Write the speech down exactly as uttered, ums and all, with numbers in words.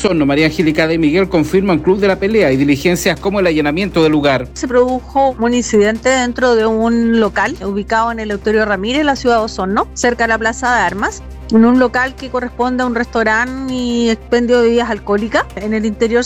Osorno, María Angélica de Miguel, confirman club de la pelea y diligencias como el allanamiento del lugar. Se produjo un incidente dentro de un local ubicado en el Eleuterio Ramírez, en la ciudad de Osorno, cerca de la Plaza de Armas, en un local que corresponde a un restaurante y expendio de bebidas alcohólicas. En el interior